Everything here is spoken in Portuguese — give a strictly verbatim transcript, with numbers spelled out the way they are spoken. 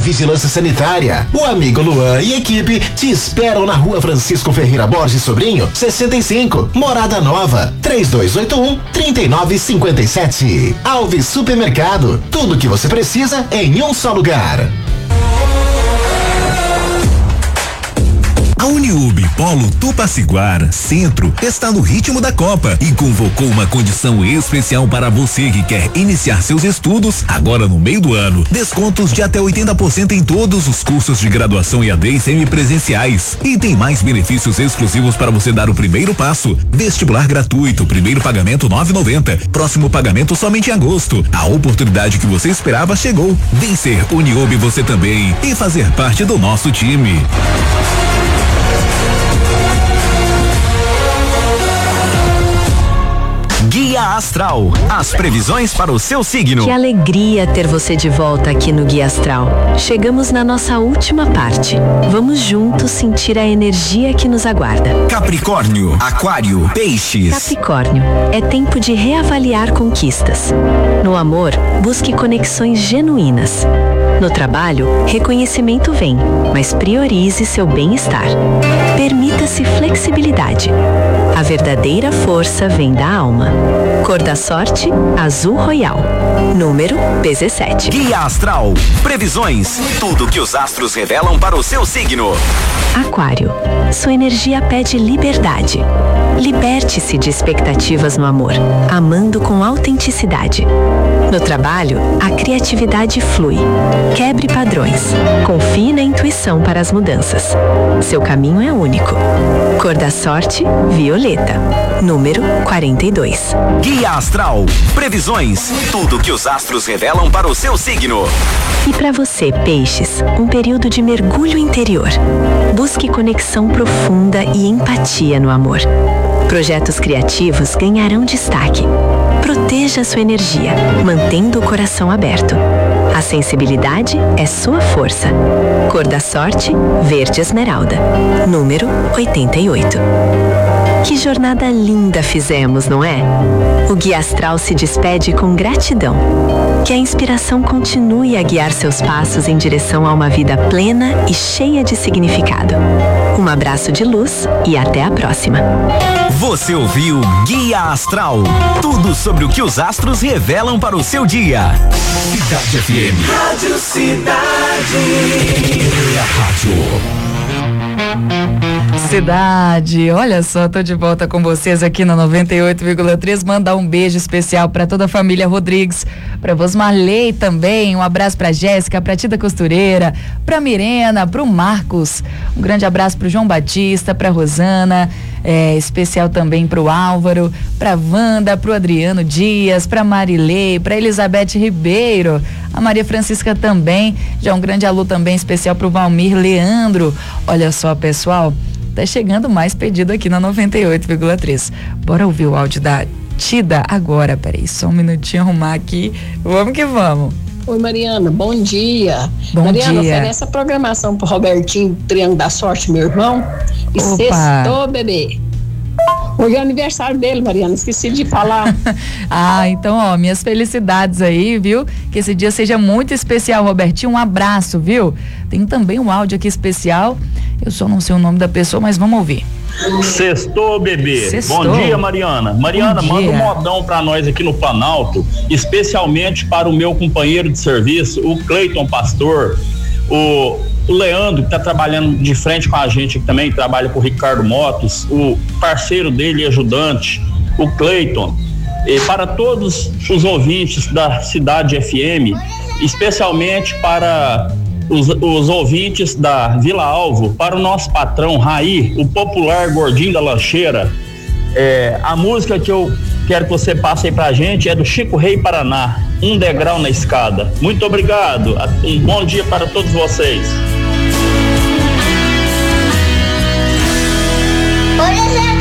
Vigilância Sanitária. O amigo Luan e equipe te esperam na Rua Francisco Ferreira Borges Sobrinho, sessenta e cinco, Morada Nova, três dois oito um, três nove cinco sete. Alves Supermercado, tudo que você precisa em um só lugar. A Uniub Polo Tupaciguara Centro está no ritmo da Copa e convocou uma condição especial para você que quer iniciar seus estudos agora no meio do ano. Descontos de até oitenta por cento em todos os cursos de graduação E A D e semipresenciais. E tem mais benefícios exclusivos para você dar o primeiro passo. Vestibular gratuito, primeiro pagamento nove reais e noventa centavos. Próximo pagamento somente em agosto. A oportunidade que você esperava chegou. Vem ser Uniub você também e fazer parte do nosso time. Guia Astral, as previsões para o seu signo. Que alegria ter você de volta aqui no Guia Astral. Chegamos na nossa última parte. Vamos juntos sentir a energia que nos aguarda. Capricórnio, Aquário, Peixes. Capricórnio, é tempo de reavaliar conquistas. No amor, busque conexões genuínas. No trabalho, reconhecimento vem, mas priorize seu bem-estar. Permita-se flexibilidade. A verdadeira força vem da alma. Cor da sorte, azul royal. Número dezessete. Guia Astral, previsões, tudo que os astros revelam para o seu signo. Aquário, sua energia pede liberdade. Liberte-se de expectativas no amor, amando com autenticidade. No trabalho, a criatividade flui. Quebre padrões. Confie na intuição para as mudanças. Seu caminho é único. Cor da sorte, violeta. Número quarenta e dois. Guia Astral, previsões, tudo que os astros revelam para o seu signo. E para você, Peixes, um período de mergulho interior. Busque conexão profunda e empatia no amor. Projetos criativos ganharão destaque. Proteja sua energia, mantendo o coração aberto. A sensibilidade é sua força. Cor da sorte, verde esmeralda. Número oitenta e oito. Que jornada linda fizemos, não é? O Guia Astral se despede com gratidão. Que a inspiração continue a guiar seus passos em direção a uma vida plena e cheia de significado. Um abraço de luz e até a próxima. Você ouviu Guia Astral, tudo sobre o que os astros revelam para o seu dia. Cidade F M. Rádio Cidade. Rádio. Cidade, olha só, tô de volta com vocês aqui na noventa e oito vírgula três. Mandar um beijo especial para toda a família Rodrigues, para Vosmarley também, um abraço pra Jéssica, pra Tida Costureira, pra Mirena, pro Marcos, um grande abraço pro João Batista, pra Rosana, é, especial também pro Álvaro, pra Wanda, pro Adriano Dias, pra Marilei, pra Elizabeth Ribeiro, a Maria Francisca também, já um grande alô também especial pro Valmir Leandro. Olha só, pessoal, tá chegando mais pedido aqui na noventa e oito vírgula três. Bora ouvir o áudio da Tida agora. Peraí, só um minutinho, arrumar aqui. Vamos que vamos. Oi, Mariana, bom dia. Bom Mariana, dia. oferece a programação pro Robertinho, Triângulo da Sorte, meu irmão. E Opa. sextou, bebê. Hoje é aniversário dele, Mariana, esqueci de falar. Ah, então, ó, minhas felicidades aí, viu? Que esse dia seja muito especial, Robertinho. Um abraço, viu? Tem também um áudio aqui especial. Eu só não sei o nome da pessoa, mas vamos ouvir. Sextou, bebê. Sextou. Bom dia, Mariana. Mariana, Bom manda dia. um modão pra nós aqui no Planalto, especialmente para o meu companheiro de serviço, o Cleiton Pastor, o, o Leandro, que tá trabalhando de frente com a gente aqui também, trabalha com o Ricardo Motos, o parceiro dele e ajudante, o Cleiton, e para todos os ouvintes da Cidade F M, especialmente para Os, os ouvintes da Vila Alvo, para o nosso patrão Raí, o popular gordinho da lancheira. É, a música que eu quero que você passe aí pra gente é do Chico Rei Paraná, Um Degrau na Escada. Muito obrigado, um bom dia para todos vocês. Oi,